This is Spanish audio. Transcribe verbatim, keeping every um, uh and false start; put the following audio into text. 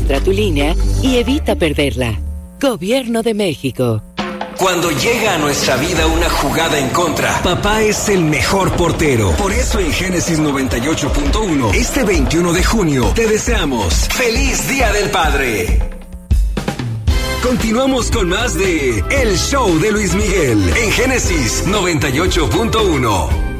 Registra tu línea y evita perderla. Gobierno de México. Cuando llega a nuestra vida una jugada en contra, papá es el mejor portero. Por eso en Génesis noventa y ocho punto uno, este veintiuno de junio, te deseamos ¡Feliz Día del Padre! Continuamos con más de El Show de Luis Miguel en Génesis noventa y ocho punto uno.